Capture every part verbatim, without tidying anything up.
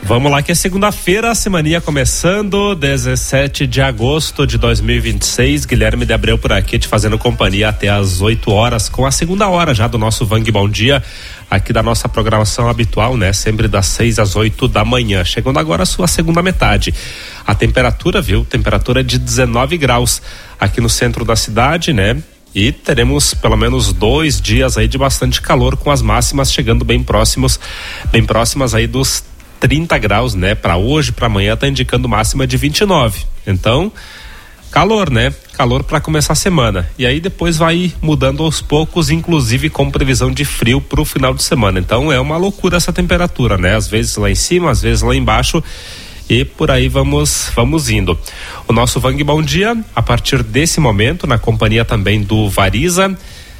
Vamos lá que é segunda-feira, a semaninha começando, dezessete de agosto de dois mil e vinte e seis, Guilherme de Abreu por aqui te fazendo companhia até às oito horas, com a segunda hora já do nosso Vang Bom Dia, aqui da nossa programação habitual, né? Sempre das seis às oito da manhã, chegando agora a sua segunda metade. A temperatura, viu? Temperatura de dezenove graus aqui no centro da cidade, né? E teremos pelo menos dois dias aí de bastante calor, com as máximas chegando bem próximos, bem próximas aí dos trinta graus, né? Para hoje, para amanhã tá indicando máxima de vinte e nove. Então, calor, né? Calor para começar a semana. E aí depois vai mudando aos poucos, inclusive com previsão de frio pro final de semana. Então é uma loucura essa temperatura, né? Às vezes lá em cima, às vezes lá embaixo. E por aí vamos, vamos indo. O nosso Vang Bom Dia, a partir desse momento, na companhia também do Variza.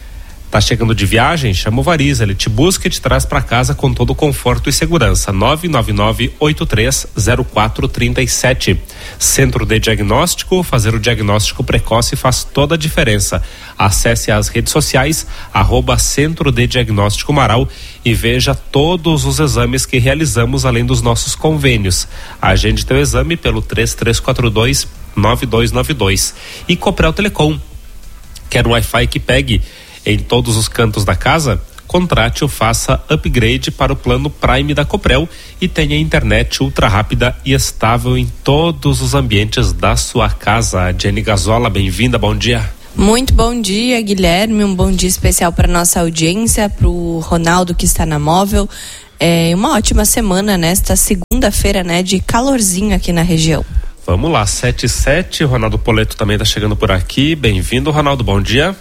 Tá chegando de viagem? Chama o Variza, ele te busca e te traz para casa com todo o conforto e segurança. nove nove nove oito três zero quatro três sete. Centro de Diagnóstico, fazer o diagnóstico precoce faz toda a diferença. Acesse as redes sociais, arroba Centro de Diagnóstico Marau, e veja todos os exames que realizamos, além dos nossos convênios. Agende teu exame pelo três três quatro dois nove dois nove dois. E Coprel Telecom, quer um Wi-Fi que pegue em todos os cantos da casa? Contrate ou faça upgrade para o plano Prime da Coprel e tenha internet ultra rápida e estável em todos os ambientes da sua casa. Jenny Gazola, bem-vinda, bom dia. Muito bom dia, Guilherme, um bom dia especial para nossa audiência, para o Ronaldo que está na móvel. É uma ótima semana nesta segunda-feira, né, de calorzinho aqui na região. Vamos lá, sete e sete, Ronaldo Poleto também está chegando por aqui. Bem-vindo, Ronaldo, bom dia.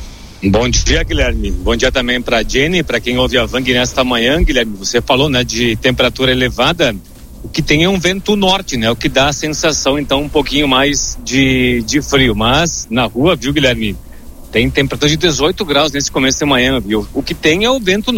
Bom dia, Guilherme. Bom dia também para Jenny, para quem ouve a Vang nesta manhã. Guilherme, você falou, né, de temperatura elevada. O que tem é um vento norte, né, o que dá a sensação, então, um pouquinho mais de, de frio. Mas na rua, viu, Guilherme, tem temperatura de dezoito graus nesse começo de manhã, viu? O que tem é o vento